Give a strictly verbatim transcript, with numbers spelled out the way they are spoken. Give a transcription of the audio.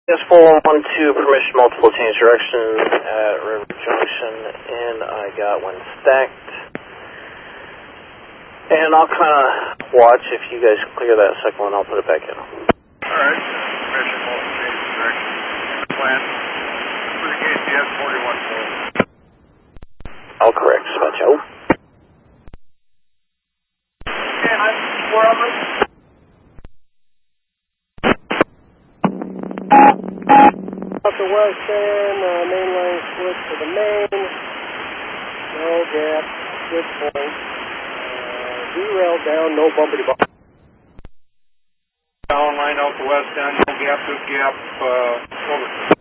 Yes, four one one two, permission multiple change direction at River Junction, and I got one stacked. And I'll kind of watch if you guys clear that second one, I'll put it back in. Alright, permission multiple change direction. Plan for the gate, yes, forty-one four. I'll correct, Spatch out. Okay, I'm four of them. Off the west end, uh, main line switch to the main. No gap, good point. Uh, derail down, no bumpity bump. Down line out the west end, no gap, good gap, uh, over.